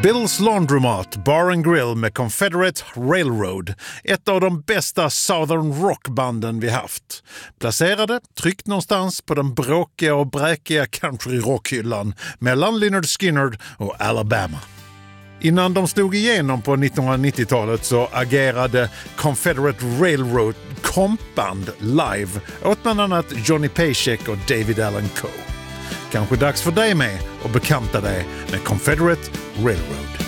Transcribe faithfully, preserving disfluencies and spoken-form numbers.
Bill's Laundromat Bar and Grill med Confederate Railroad. Ett av de bästa Southern rockbanden vi haft. Placerade tryggt någonstans på den bråkiga och bräkiga country-rockhyllan mellan Lynyrd Skynyrd och Alabama. Innan de slog igenom på nittonhundranittiotalet så agerade Confederate Railroad kompband live åt bland annat Johnny Paycheck och David Allan Coe. Kanske dags för dig med att bekanta dig med Confederate Railroad.